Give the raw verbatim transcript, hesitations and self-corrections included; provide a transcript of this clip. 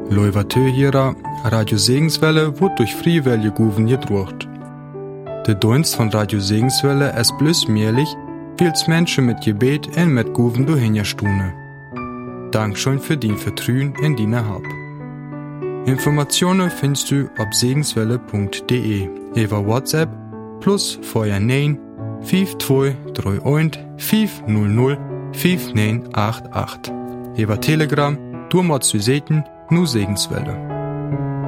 Leuvatö hierer, Radio Segenswelle wird durch Friewelle Guven gedruckt. Der Dienst von Radio Segenswelle ist bloß möglich, weil's Menschen mit Gebet und mit Guven durchhingerstune. Dankeschön für dein Vertrauen in deine Hab. Informationen findest du auf segenswelle punkt de, über WhatsApp plus vorher neun fünf zwei drei eins fünf null null fünf neun acht acht. Über Telegram, du machst du Seten, nur Segenswelle.